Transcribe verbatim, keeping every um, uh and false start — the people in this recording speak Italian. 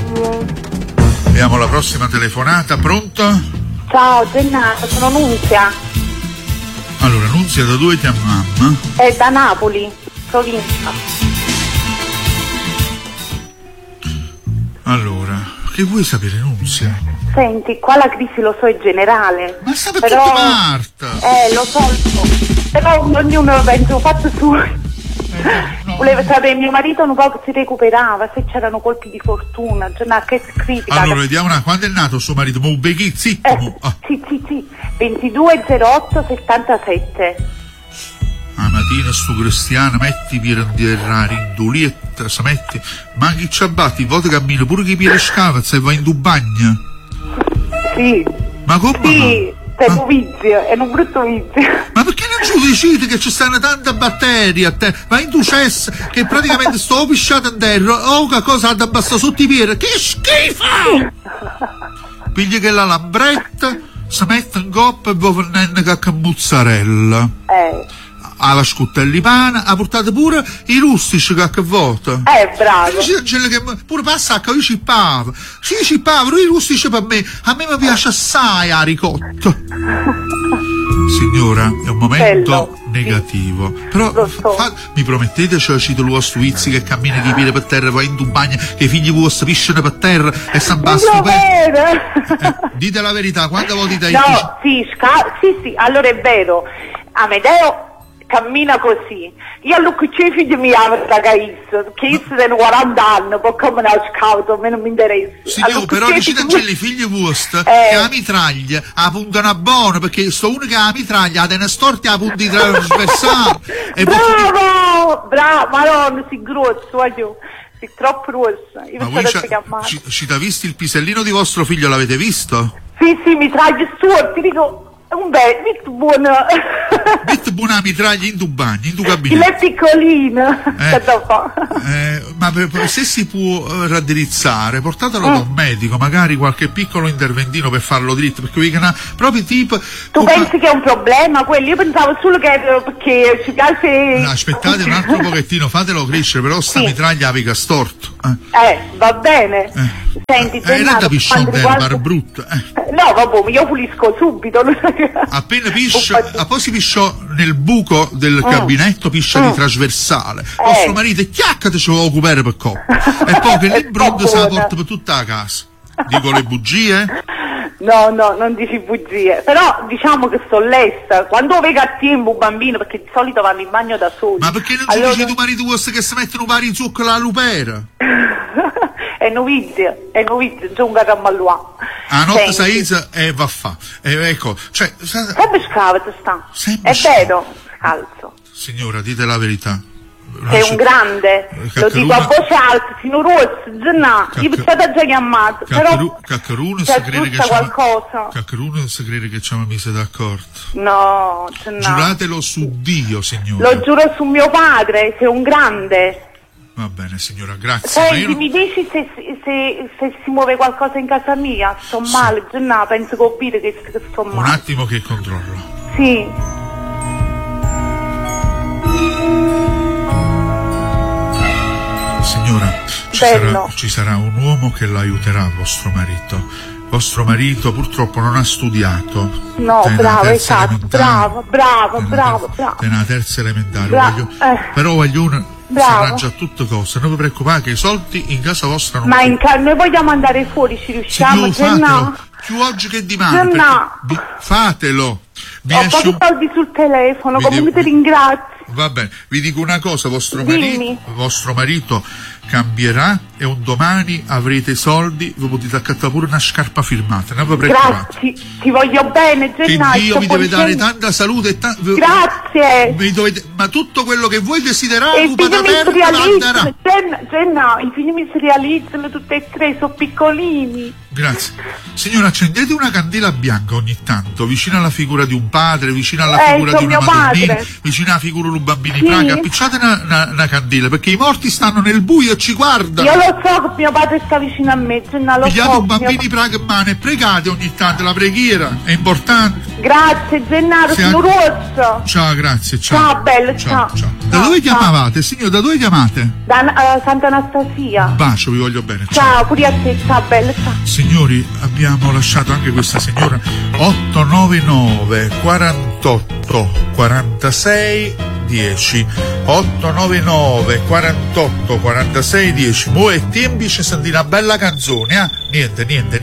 Abbiamo la prossima telefonata, pronto? Ciao Gennaro, sono Nunzia. Allora, Nunzia, da dove chiamiamo? È da Napoli, provincia. Allora, che vuoi sapere, Nunzia? Senti, qua la crisi lo so è generale. Ma sta per però... tutta Marta! Eh, lo so, lo so. Però ognuno pensa, ho fatto su. No. Volevo sapere, mio marito un po' si recuperava, se c'erano colpi di fortuna, cioè, ma che critica. Allora, vediamo una, quando è nato suo marito? Mo beghi, zitto! Eh, ah. Sì, sì, sì, ventidue zero otto settantasette. La mattina sto cristiano, metti per andirrare in dulietta, se metti, ma chi ci abbatti, volte cammino pure chi piede scava, se va in tu bagno. Sì. Ma come? Sì. È un vizio, è un brutto vizio. Ma perché non giudicite che ci stanno tante batterie a te? Ma in tu cesso che praticamente sto pisciato in terra, oh che cosa ha da basta sotto i piedi, che schifo! Pigli che la lambretta, si mette in coppa e vuoi venire che mozzarella. Eh. Alla scuttelli pane, ha portato pure i rustici che vota. Eh, bravo. Che pure passa che io cippavo. Sì, cippavo, i rustici per me. A me mi piace assai la ricotta. Signora, è un momento Bello. negativo. Sì. Però so. fa, mi promettete, cioè, cito lo Suizzi che cammina chi piede per terra, poi in tu bagno, che i figli vostri pisciano per terra e si abbassano per... eh, dite la verità, quando volete dai No, sì, sca- sì, sì, allora è vero. Amedeo cammina così. Io a lui che i figli mi hanno da caizzo, che io sono quaranta anni, poi come una scauto, a me non mi interessa. Signor, però dicete che i figli vostri eh. che la mitraglia la puntano a buono, perché sto uno che ha la mitraglia ha delle storte a punti trasversali. Bravo, bravo, madonna, si grosso, voglio. Sei troppo rossa. Io ma voi ci, ci t'ha visto il pisellino di vostro figlio, l'avete visto? Sì, sì, mitraglia storti, dico... Un bel, molto buono. Metti buona mitraglia in tu bagno, in tu cabinetto. Il è piccolino. Eh, eh, ma per, per, se si può uh, raddrizzare, portatelo mm. da un medico, magari qualche piccolo interventino per farlo dritto, perché dicono proprio tipo... Tu pensi fa... che è un problema quello? Io pensavo solo che perché ci piace... Aspettate un altro pochettino, fatelo crescere, però sta sì. mitraglia la pica storto. Eh. eh, va bene. Eh. Senti, eh, era da piscione riguarda... per brutto. Eh. No, vabbè, io pulisco subito. Appena piscia, a poi si pisciò nel buco del mm. gabinetto, piscia mm. di trasversale. Eh. Vostro marito chiaccate ce lo occupare per coppa. E poi che l'imbrondo se la porta per tutta la casa. Dico le bugie? No, no, non dici bugie. Però diciamo che sto lesta. Quando vedo a tempo un bambino, perché di solito vanno in bagno da soli. Ma perché non ci allora... dici tu marito vostro che si mettono pari in zucchero alla lupera? È novizio, è novizio, c'è un carammalloa. A notte saisa e va a fa. E ecco, cioè... Sempre scavate sta. Sempre è vero, scalzo. Signora, dite la verità. Sei un grande, Caccaruna... lo dico a voce alta, fino rosso, Giannà, Cacca... io pensate già chiamato, però Caccaruna c'è giusta qualcosa. Caccaruna si crede che ci hanno messo d'accordo. No, Giannà. Giuratelo su Dio, signora. Lo giuro su mio padre, sei un grande. Va bene, signora, grazie. Senti, non... mi dici se, se, se si muove qualcosa in casa mia? Sto sì. male, Giannà, penso che ho capito che, che sto male. Un attimo che controllo. Sì. Signora, ci sarà, ci sarà un uomo che l'aiuterà, vostro marito. Vostro marito purtroppo non ha studiato. No, bravo, esatto, bravo, bravo, bravo, bravo. È una terza elementare, Bra- voglio, eh. però voglio una... Bravo. Si arrangia a tutte cose, non vi preoccupate che i soldi in casa vostra non... Ma in ca- noi vogliamo andare fuori, ci riusciamo? Sì, fatelo, più oggi che domani, no. Fatelo. Mi Ho pochi un... soldi sul telefono, vi come devo... ti ringrazio. Va bene, vi dico una cosa, vostro marito, vostro marito cambierà e un domani avrete i soldi, vi potete accattare pure una scarpa firmata, non vi preoccupate. Grazie, ti voglio bene, Gennaro. Che Dio vi deve dare tanta salute e ta- Grazie. Vi dovete... ma tutto quello che voi desiderate, i figli mi si realizzano, Gennaro, i figli mi si realizzano tutti e tre, sono piccolini. Grazie. Signora, accendete una candela bianca ogni tanto, vicino alla figura di un padre, vicino alla eh, figura di una madonnina, padre. vicino alla figura di un bambino sì. in praga, appicciate una, una, una candela, perché i morti stanno nel buio e ci guardano. Io lo so che mio padre sta vicino a me, Gennaro, lo Pigliate so. un bambino in praga in mano e pregate ogni tanto, la preghiera è importante. Grazie Gennaro, Sì, sono rosso. Ciao, grazie, ciao. Ciao, bello, ciao. ciao. Da Ciao, dove ciao. chiamavate, signor? Da dove chiamate? Da uh, Santa Anastasia. Un bacio, vi voglio bene. Ciao, pure a te, ciao bello, ciao. Signori, abbiamo lasciato anche questa signora. Otto nove nove quarantotto quarantasei dieci. Otto nove nove quarantotto quarantasei dieci. Mo' e tempi ci senti una bella canzone, eh? Niente, niente,